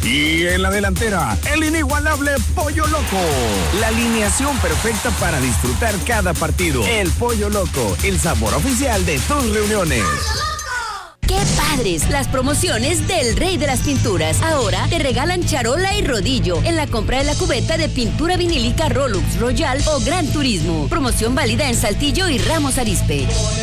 Y en la delantera, el inigualable Pollo Loco. La alineación perfecta para disfrutar cada partido. El Pollo Loco, el sabor oficial de tus reuniones. ¡Qué padres! Las promociones del Rey de las Pinturas. Ahora te regalan charola y rodillo en la compra de la cubeta de pintura vinílica Rolux, Royal o Gran Turismo. Promoción válida en Saltillo y Ramos Arizpe.